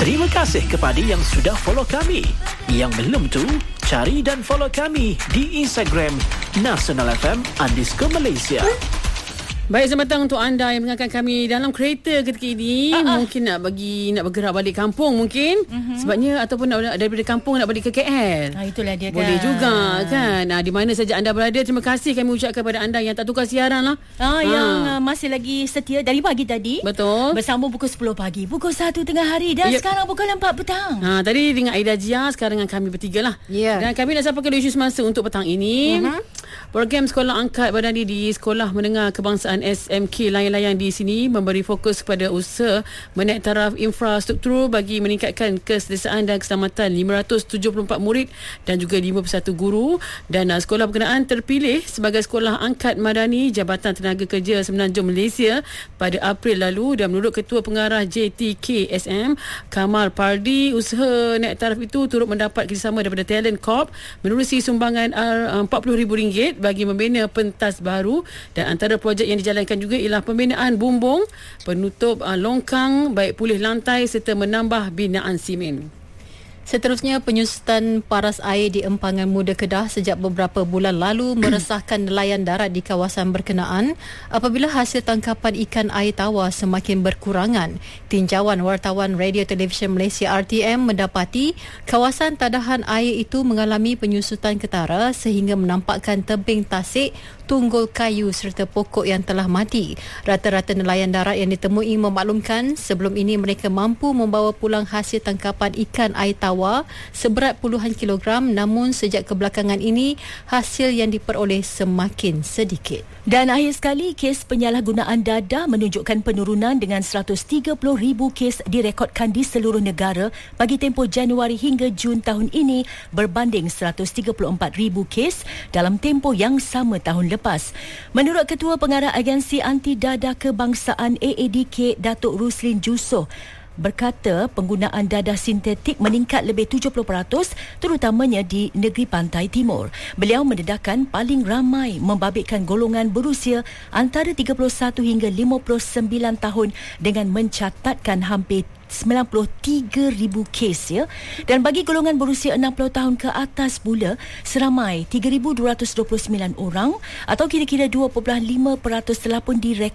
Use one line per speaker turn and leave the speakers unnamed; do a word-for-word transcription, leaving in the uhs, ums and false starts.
Terima kasih kepada yang sudah follow kami. Yang belum tu, cari dan follow kami di Instagram Nasional F M underscore Malaysia.
Baik, selamat datang untuk anda yang mendengarkan kami dalam kereta ketika ini. Uh-uh. Mungkin nak bagi nak bergerak balik kampung mungkin. Uh-huh. Sebabnya ataupun nak daripada kampung nak balik ke K L.
Ah, itulah dia kan.
Boleh juga kan. Nah, di mana saja anda berada, terima kasih kami ucapkan kepada anda yang tak tukar siaran lah.
Ah, ha. Yang uh, masih lagi setia dari pagi tadi.
Betul.
Bersama pukul sepuluh pagi, pukul satu tengah hari dan yep. sekarang pukul empat petang.
Ha, tadi dengan Aida Jia, sekarang dengan kami bertiga lah. Yeah. Dan kami nak sampaikan isu semasa untuk petang ini. Uh-huh. Program Sekolah Angkat Madani di Sekolah Menengah Kebangsaan S M K Layang-Layang di sini memberi fokus kepada usaha menaik taraf infrastruktur bagi meningkatkan keselesaan dan keselamatan lima ratus tujuh puluh empat murid dan juga lima puluh satu guru. Dan uh, sekolah berkenaan terpilih sebagai Sekolah Angkat Madani Jabatan Tenaga Kerja Semenanjung Malaysia pada April lalu. Dan menurut Ketua Pengarah J T K S M Kamal Pardi, usaha naik taraf itu turut mendapat kerjasama daripada Talent Corp menerusi sumbangan uh, empat puluh ribu ringgit bagi membina pentas baru. Dan antara projek yang dijalankan juga ialah pembinaan bumbung, penutup uh, longkang, baik pulih lantai serta menambah binaan simen.
Seterusnya, penyusutan paras air di Empangan Muda Kedah sejak beberapa bulan lalu meresahkan nelayan darat di kawasan berkenaan apabila hasil tangkapan ikan air tawar semakin berkurangan. Tinjauan wartawan Radio Televisyen Malaysia R T M mendapati kawasan tadahan air itu mengalami penyusutan ketara sehingga menampakkan tebing tasik, tunggul kayu serta pokok yang telah mati. Rata-rata nelayan darat yang ditemui memaklumkan sebelum ini mereka mampu membawa pulang hasil tangkapan ikan air tawar seberat puluhan kilogram, namun sejak kebelakangan ini hasil yang diperoleh semakin sedikit.
Dan akhir sekali, kes penyalahgunaan dadah menunjukkan penurunan dengan seratus tiga puluh ribu kes direkodkan di seluruh negara bagi tempoh Januari hingga Jun tahun ini berbanding seratus tiga puluh empat ribu kes dalam tempoh yang sama tahun lepas. Menurut Ketua Pengarah Agensi Anti Dadah Kebangsaan A A D K, Datuk Ruslin Jusoh, berkata penggunaan dadah sintetik meningkat lebih tujuh puluh peratus terutamanya di negeri pantai timur. Beliau mendedahkan paling ramai membabitkan golongan berusia antara tiga puluh satu hingga lima puluh sembilan tahun dengan mencatatkan hampir sembilan puluh tiga ribu kes ya. Dan bagi golongan berusia enam puluh tahun ke atas pula seramai tiga ribu dua ratus dua puluh sembilan orang atau kira-kira dua perpuluhan lima peratus telah pun direkod